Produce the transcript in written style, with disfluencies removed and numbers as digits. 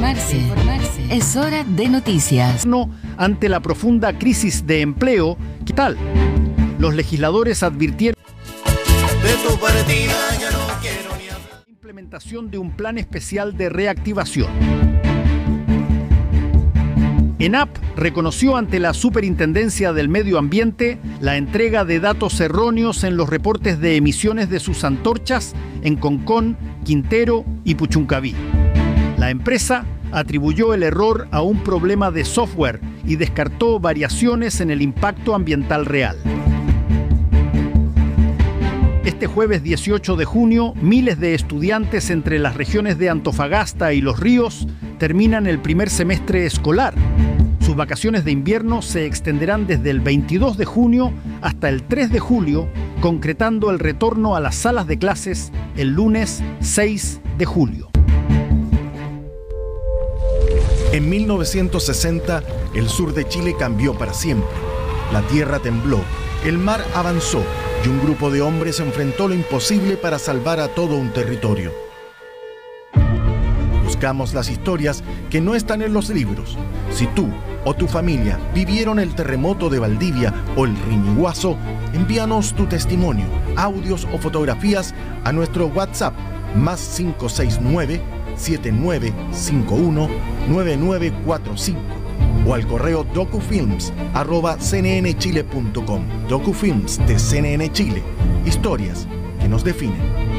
informarse. Es hora de noticias. Ante la profunda crisis de empleo, ¿qué tal? Los legisladores advirtieron de tu partida ya no quiero ni hablar. Implementación de un plan especial de reactivación. ENAP reconoció ante la Superintendencia del Medio Ambiente la entrega de datos erróneos en los reportes de emisiones de sus antorchas en Concón, Quintero y Puchuncaví. La empresa atribuyó el error a un problema de software y descartó variaciones en el impacto ambiental real. Este jueves 18 de junio, miles de estudiantes entre las regiones de Antofagasta y Los Ríos terminan el primer semestre escolar. Sus vacaciones de invierno se extenderán desde el 22 de junio hasta el 3 de julio, concretando el retorno a las salas de clases el lunes 6 de julio. En 1960, el sur de Chile cambió para siempre. La tierra tembló, el mar avanzó y un grupo de hombres enfrentó lo imposible para salvar a todo un territorio. Buscamos las historias que no están en los libros. Si tú o tu familia vivieron el terremoto de Valdivia o el Riñiguazo, envíanos tu testimonio, audios o fotografías a nuestro WhatsApp +569 7951 9945 o al correo docufilms@cnnchile.com. Docufilms de CNN Chile. Historias que nos definen.